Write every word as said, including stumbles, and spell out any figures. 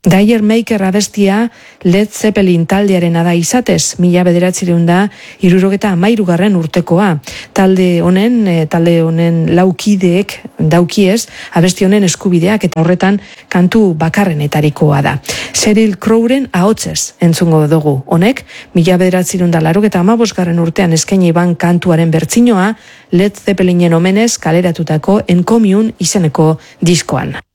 Dire Maker abestia Led Zeppelin taldearena da izatez, mila bederatzireun da hirurogeta hamairugarren urtekoa. Talde honen, e, talde honen laukideek daukiez, abesti honen eskubideak eta horretan kantu bakarrenetarikoa da. Sheryl Crowren ahotsez entzungo dugu. Honek, mila bederatzireun da larogeta hamabosgarren urtean eskaini ban kantuaren bertsinoa Led Zeppelinen omenez kaleratutako Encomium izeneko diskoan.